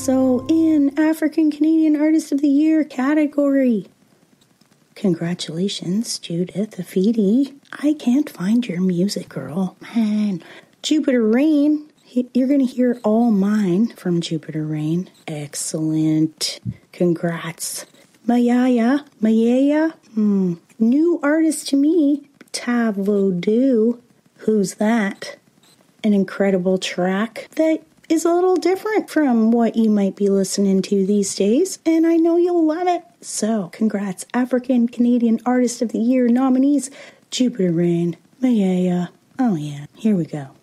also in African Canadian Artist of the Year category. Congratulations, Judith Afidi. I can't find your music, girl. Man. Jupiter Rain. You're going to hear All Mine from Jupiter Rain. Excellent. Congrats. Mayaya. New artist to me, Tavodu. Who's that? An incredible track that is a little different from what you might be listening to these days, and I know you'll love it. So, congrats, African Canadian Artist of the Year nominees, Jupiter Rain, Mayaya. Oh yeah, here we go.